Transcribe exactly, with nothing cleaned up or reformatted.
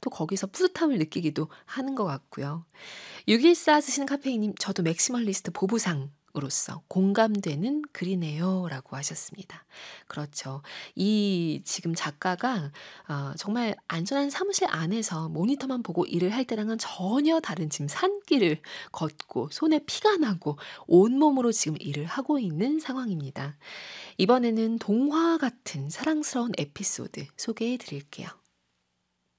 또 거기서 뿌듯함을 느끼기도 하는 것 같고요. 육일사 쓰시는 카페인님, 저도 맥시멀리스트 보부상으로서 공감되는 글이네요. 라고 하셨습니다. 그렇죠. 이 지금 작가가 어, 정말 안전한 사무실 안에서 모니터만 보고 일을 할 때랑은 전혀 다른 지금 산길을 걷고 손에 피가 나고 온몸으로 지금 일을 하고 있는 상황입니다. 이번에는 동화 같은 사랑스러운 에피소드 소개해 드릴게요.